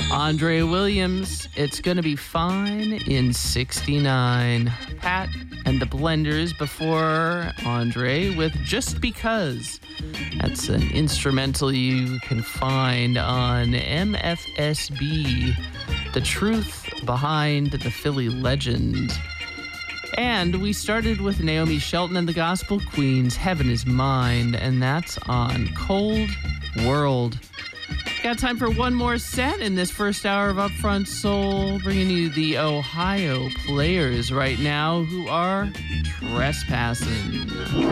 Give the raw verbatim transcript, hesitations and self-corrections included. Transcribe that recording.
Andre Williams, It's Gonna Be Fine in sixty-nine. Pat and the Blenders before Andre with Just Because. That's an instrumental you can find on M F S B, The Truth Behind the Philly Legend. And we started with Naomi Shelton and the Gospel Queens, Heaven Is Mine, and that's on Cold World. Got time for one more set in this first hour of Upfront Soul, bringing you the Ohio Players right now who are trespassing.